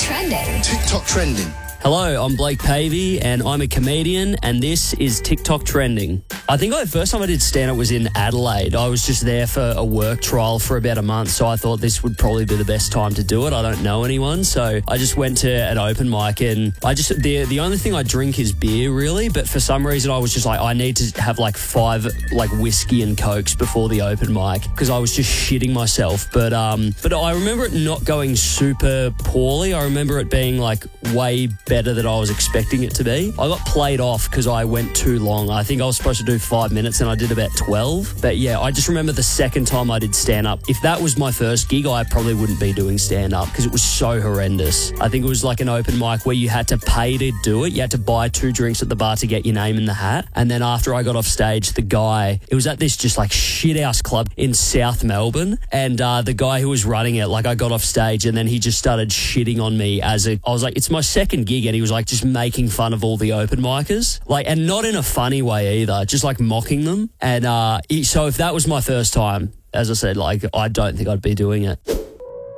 trending. TikTok trending. Hello, I'm Blake Pavey and I'm a comedian and this is TikTok Trending. I think the first time I did stand-up was in Adelaide. I was just there for a work trial for about a month, so I thought this would probably be the best time to do it. I don't know anyone, so I just went to an open mic and the only thing I drink is beer, really, but for some reason I was just like, I need to have like 5 whiskey and cokes before the open mic because I was just shitting myself. But I remember it not going super poorly. I remember it being like way better than I was expecting it to be. I got played off because I went too long. I think I was supposed to do 5 minutes and I did about 12. But yeah, I just remember the second time I did stand-up. If that was my first gig, I probably wouldn't be doing stand-up because it was so horrendous. I think it was like an open mic where you had to pay to do it. You had to buy 2 drinks at the bar to get your name in the hat. And then after I got off stage, it was at this just like shit-house club in South Melbourne. And the guy who was running it, I got off stage and then he just started shitting on me I was like, it's my second gig, and he was like just making fun of all the open micers, and not in a funny way either, just like mocking them. And so if that was my first time, as I said, I don't think I'd be doing it.